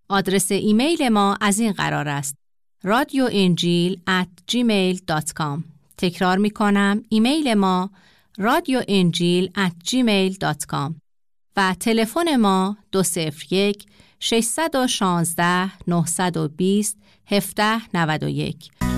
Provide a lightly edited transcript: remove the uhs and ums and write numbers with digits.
آدرس ایمیل ما از این قرار است: radioinjil@gmail.com. تکرار می کنم، ایمیل ما radioinjil@gmail.com و تلفن ما 201 616 920 1791.